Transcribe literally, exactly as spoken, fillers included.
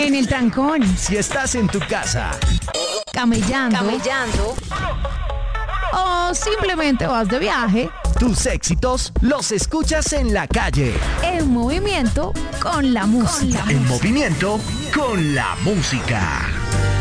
En el trancón, Si estás en tu casa, camellando, Camellando. o simplemente vas de viaje, tus éxitos los escuchas en la calle. en movimiento con la música. En movimiento con la música.